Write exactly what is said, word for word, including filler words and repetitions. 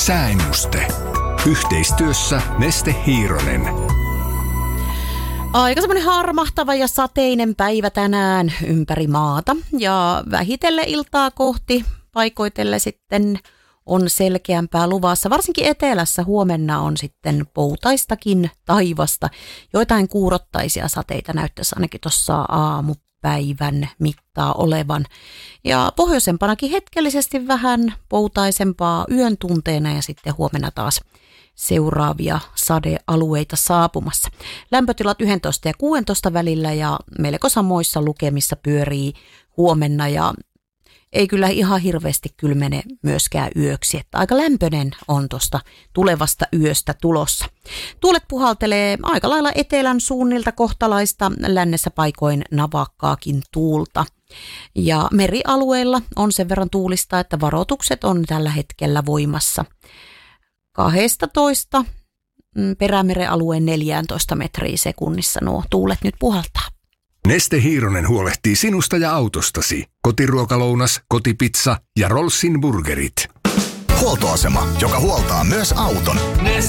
Sääennuste. Yhteistyössä Neste Hiironen. Aika semmoinen harmahtava ja sateinen päivä tänään ympäri maata ja vähitellen iltaa kohti paikoitelle sitten on selkeämpää luvassa. Varsinkin etelässä huomenna on sitten poutaistakin taivasta. Joitain kuurottaisia sateita näyttäisi ainakin tuossa aamupäivän mittaa olevan. Ja pohjoisempanakin hetkellisesti vähän poutaisempaa yön tunteena ja sitten huomenna taas seuraavia sadealueita saapumassa. Lämpötilat yksitoista ja kuusitoista välillä ja melko samoissa lukemissa pyörii huomenna ja ei kyllä ihan hirveästi kylmene myöskään yöksi, että aika lämpöinen on tuosta tulevasta yöstä tulossa. Tuulet puhaltelee aika lailla etelän suunnilta kohtalaista, lännessä paikoin navakkaakin tuulta. Ja merialueilla on sen verran tuulista, että varoitukset on tällä hetkellä voimassa. kaksitoista Perämeren alueen neljätoista metriä sekunnissa nuo tuulet nyt puhaltaa. Neste Hiironen huolehtii sinusta ja autostasi. Kotiruokalounas, kotipizza ja Rollsin burgerit. Huoltoasema, joka huoltaa myös auton. Neste.